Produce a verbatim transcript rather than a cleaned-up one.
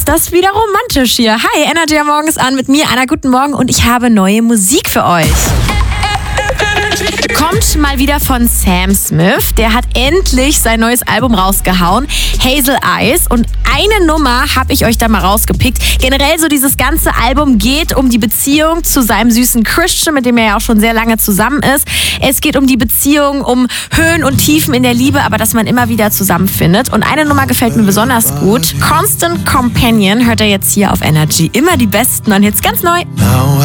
das wieder romantisch hier. Hi, Energy am Morgen ist an mit mir, Anna, guten Morgen und ich habe neue Musik für euch. Kommt mal wieder von Sam Smith. Der hat endlich sein neues Album rausgehauen, Hazel Eyes. Und eine Nummer habe ich euch da mal rausgepickt. Generell so dieses ganze Album geht um die Beziehung zu seinem süßen Christian, mit dem er ja auch schon sehr lange zusammen ist. Es geht um die Beziehung, um Höhen und Tiefen in der Liebe, aber dass man immer wieder zusammenfindet. Und eine Nummer gefällt mir besonders gut. Constant Companion hört er jetzt hier auf Energy. Immer die besten und jetzt ganz neu.